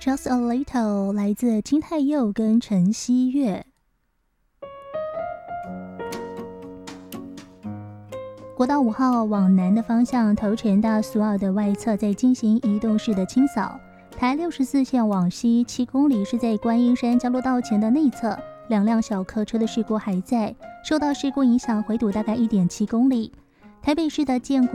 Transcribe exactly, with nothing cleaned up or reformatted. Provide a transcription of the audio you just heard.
Just a Little 来自金泰佑跟陈希月。国道五号往南的方向，头前大苏澳的外侧在进行移动式的清扫。台六十四线往西七公里是在观音山交流道前的内侧，两辆小客车的事故还在，受到事故影响，回堵大概一点七公里。台北市的建国